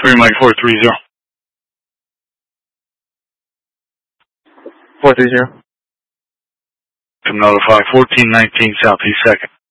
3 Mike 430. 430. To notify 1419 Southeast 2nd.